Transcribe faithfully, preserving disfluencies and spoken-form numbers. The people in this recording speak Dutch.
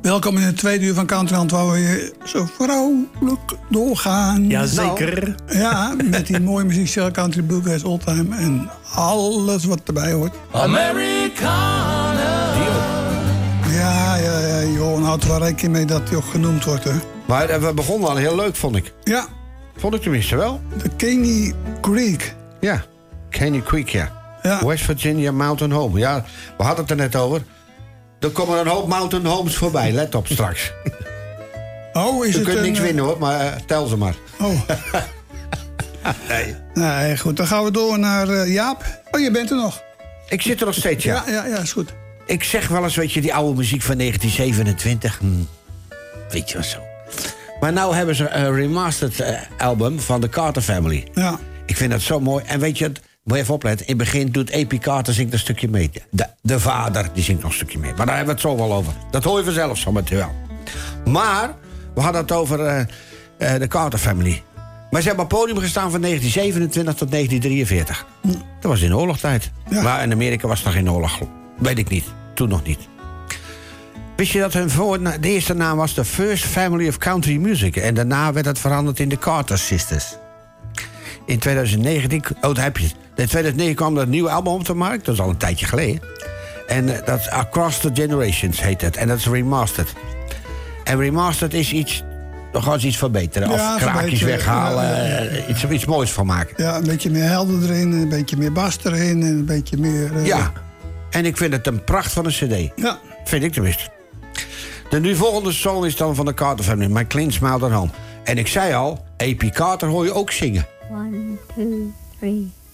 Welkom in het tweede uur van Countryland, waar we weer zo vrolijk doorgaan. Jazeker. Nou, ja, met die mooie muziek, country, bluegrass, oldtime en alles wat erbij hoort. Americana. Ja, ja, ja, joh, houdt er wel rekening mee dat die ook genoemd wordt, hè. Maar we begonnen al heel leuk, vond ik. Ja. Vond ik tenminste wel. De Caney Creek. Ja, Caney Creek, ja. Ja. West Virginia Mountain Home. Ja, we hadden het er net over. Er komen een hoop mountain homes voorbij, let op straks. Oh, is Je het kunt een, niks winnen hoor, maar uh, tel ze maar. Oh. Nee. Nee, goed, dan gaan we door naar uh, Jaap. Oh, je bent er nog. Ik zit er nog steeds, ja. Ja, ja, ja, is goed. Ik zeg wel eens, weet je, die oude muziek van negentien zevenentwintig. Hm. Weet je wel zo. Maar nou hebben ze een remastered uh, album van de Carter Family. Ja. Ik vind dat zo mooi. En weet je, moet je even opletten. In het begin doet A P Carter zingt een stukje mee. De, de vader, die zingt nog een stukje mee. Maar daar hebben we het zo wel over. Dat hoor je vanzelf zo meteen wel. Maar, we hadden het over uh, uh, de Carter Family. Maar ze hebben op het podium gestaan van negentien zevenentwintig tot negentien drieënveertig. Hm. Dat was in oorlogstijd. Ja. Maar in Amerika was het nog geen oorlog. Weet ik niet. Toen nog niet. Wist je dat hun voor, de eerste naam was The First Family of Country Music. En daarna werd het veranderd in de Carter Sisters. In twintig negentien, oh, daar heb je het. In twintig negen kwam er een nieuw album op de markt. Dat is al een tijdje geleden. En uh, dat is Across the Generations heet het. En dat is remastered. En remastered is iets, nog eens iets verbeteren. Ja, of kraakjes weghalen. Ja, ja, ja. Uh, iets, iets moois van maken. Ja, een beetje meer helder erin, een beetje meer bas erin en een beetje meer... Uh... Ja, en ik vind het een pracht van een cd. Ja. Vind ik tenminste. De nu volgende song is dan van de Carter Family. My Clean Smiled at Home. En ik zei al, A P Carter hoor je ook zingen. One, two, three.